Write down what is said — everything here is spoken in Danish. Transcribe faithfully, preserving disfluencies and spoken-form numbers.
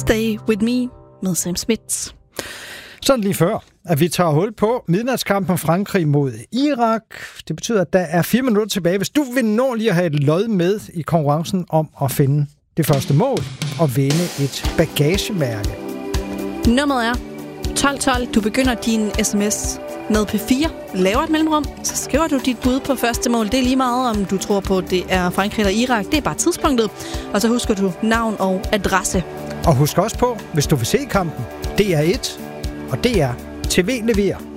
Stay With Me med Sam Smith. Sådan lige før, at vi tager hul på midnatskampen Frankrig mod Irak. Det betyder, at der er fire minutter tilbage. Hvis du vil nå lige at have et lod med i konkurrencen om at finde det første mål og vinde et bagagemærke. Nummeret er tolv tolv. Du begynder din sms med P fire, laver et mellemrum, så skriver du dit bud på første mål. Det er lige meget, om du tror på, det er Frankrig eller Irak. Det er bare tidspunktet. Og så husker du navn og adresse. Og husk også på, hvis du vil se kampen, D R et og D R T V leverer.